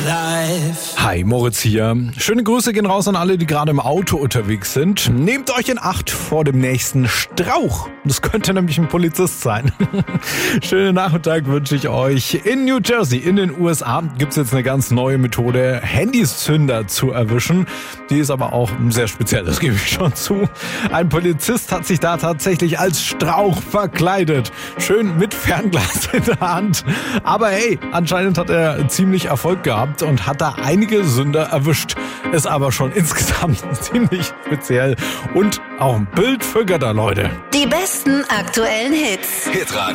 life. Hi, Moritz hier. Schöne Grüße gehen raus an alle, die gerade im Auto unterwegs sind. Nehmt euch in Acht vor dem nächsten Strauch. Das könnte nämlich ein Polizist sein. Schönen Nachmittag wünsche ich euch. In New Jersey, in den USA, gibt es jetzt eine ganz neue Methode, Handyzünder zu erwischen. Die ist aber auch sehr speziell, das gebe ich schon zu. Ein Polizist hat sich da tatsächlich als Strauch verkleidet. Schön mit Fernglas in der Hand. Aber hey, anscheinend hat er ziemlich Erfolg gehabt und hat da einige Sünder erwischt. Ist aber schon insgesamt ziemlich speziell und auch ein Bild für Götter, Leute. Die besten aktuellen Hits. Hitradio